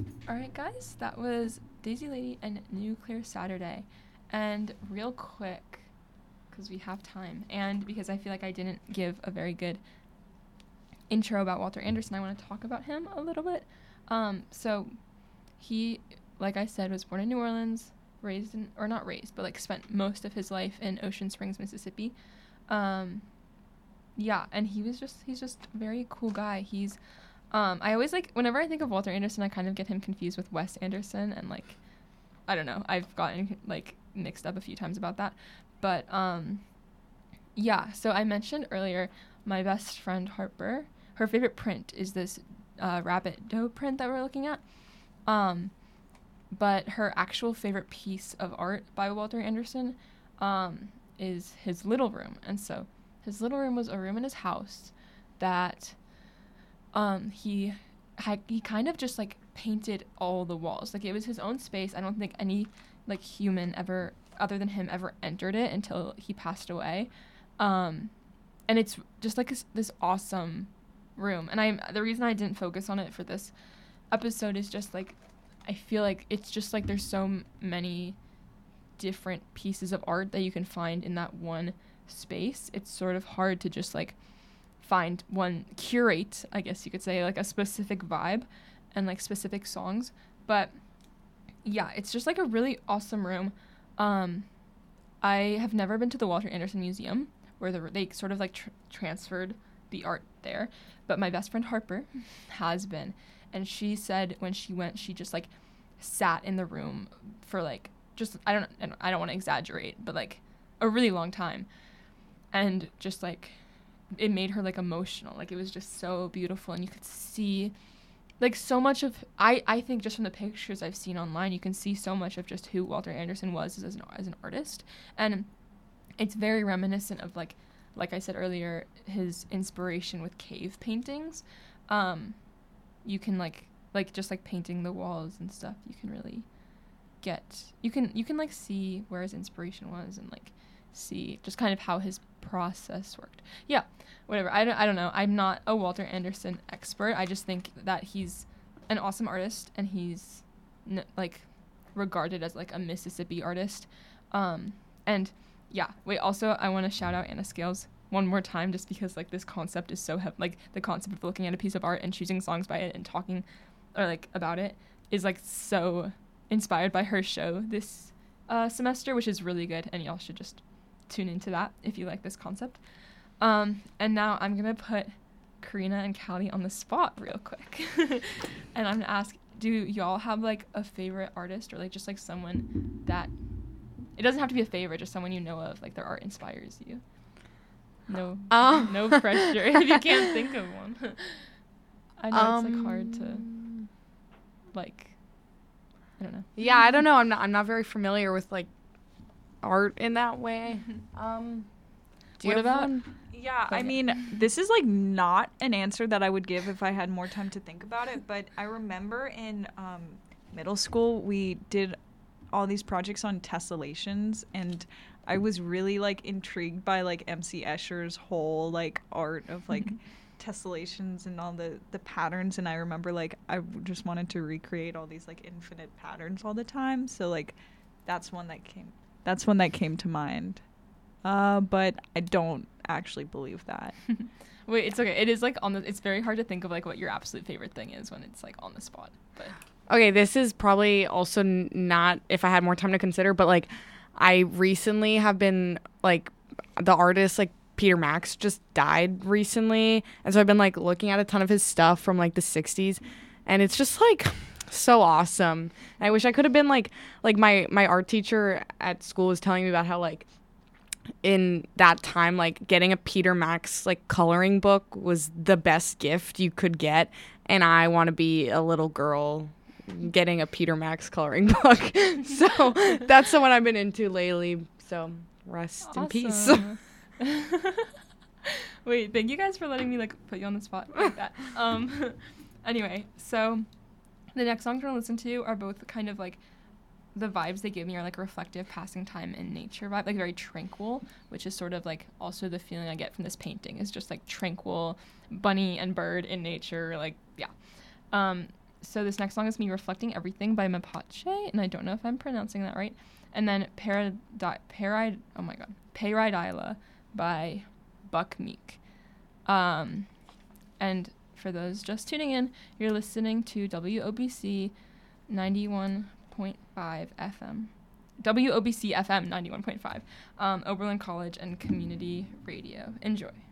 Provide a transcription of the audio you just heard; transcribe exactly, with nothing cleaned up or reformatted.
All right, guys, that was Daisy Lady and Nuclear Saturday. And real quick, because we have time, and because I feel like I didn't give a very good intro about Walter Anderson, I want to talk about him a little bit. Um, so he, like I said, was born in New Orleans, raised in, or not raised, but like spent most of his life in Ocean Springs, Mississippi. Um, yeah, and he was just, he's just a very cool guy. He's, um, I always like, whenever I think of Walter Anderson, I kind of get him confused with Wes Anderson, and like, I don't know, I've gotten like mixed up a few times about that. But, um, yeah, so I mentioned earlier my best friend Harper, her favorite print is this uh, rabbit doe print that we're looking at. Um, but her actual favorite piece of art by Walter Anderson um, is his little room. And so his little room was a room in his house that um, he had, he kind of just like painted all the walls. Like it was his own space. I don't think any like human ever, other than him, ever entered it until he passed away. Um, and it's just like this, this awesome room. And I'm, the reason I didn't focus on it for this episode is just like, I feel like it's just like there's so m- many different pieces of art that you can find in that one space. It's sort of hard to just like find one, curate, I guess you could say, like a specific vibe and like specific songs. But yeah, it's just like a really awesome room. Um, I have never been to the Walter Anderson Museum where the, they sort of like tr- transferred the art there, but my best friend Harper has been, and she said when she went, she just like sat in the room for like just I don't I don't want to exaggerate, but like a really long time, and just like it made her like emotional. Like it was just so beautiful, and you could see like so much of I I think just from the pictures I've seen online, you can see so much of just who Walter Anderson was as an as an artist, and it's very reminiscent of like like I said earlier, his inspiration with cave paintings. Um, you can like like just like painting the walls and stuff, you can really get you can you can like see where his inspiration was and like see just kind of how his process worked. Yeah, whatever. I don't I don't know. I'm not a Walter Anderson expert. I just think that he's an awesome artist, and he's n- like regarded as like a Mississippi artist. Um, and yeah, wait, also I want to shout out Anna Scales one more time, just because like this concept is so he- like the concept of looking at a piece of art and choosing songs by it and talking or like about it is like so inspired by her show this uh, semester, which is really good, and y'all should just tune into that if you like this concept. Um, and now I'm gonna put Karina and Callie on the spot real quick, and I'm gonna ask, do y'all have like a favorite artist or like just like someone that it doesn't have to be a favorite, just someone you know of, like their art inspires you? No, um. no pressure if you can't think of one. I know um, it's like hard to, like, I don't know. Yeah, I don't know. I'm not. I'm not very familiar with like art in that way. um, do what about? One? Yeah, I mean, this is like not an answer that I would give if I had more time to think about it. But I remember in um, middle school we did all these projects on tessellations, and I was really like intrigued by like M C Escher's whole like art of like tessellations and all the the patterns. And I remember like I just wanted to recreate all these like infinite patterns all the time. So like that's one that came that's one that came to mind. Uh, but I don't actually believe that. Wait, it's okay. It is like on the. It's very hard to think of like what your absolute favorite thing is when it's like on the spot. But okay, this is probably also n- not if I had more time to consider, but like I recently have been like the artist like Peter Max just died recently, and so I've been like looking at a ton of his stuff from like the sixties, and it's just like so awesome. And I wish I could have been like like my my art teacher at school was telling me about how like in that time like getting a Peter Max like coloring book was the best gift you could get, and I want to be a little girl getting a Peter Max coloring book. So that's the one I've been into lately, so rest awesome. in peace. Wait, thank you guys for letting me like put you on the spot like that. Um anyway, so the next songs we're gonna listen to are both kind of like the vibes they give me are like reflective, passing time in nature vibe, like very tranquil, which is sort of like also the feeling I get from this painting is just like tranquil bunny and bird in nature, like yeah. Um so this next song is me Reflecting Everything by Mapache, and I don't know if I'm pronouncing that right. And then Parad Parad oh my god, Paradila by Buck Meek. Um, and for those just tuning in, you're listening to W O B C ninety-one point five F M. W O B C F M ninety-one point five, um, Oberlin College and Community Radio. Enjoy.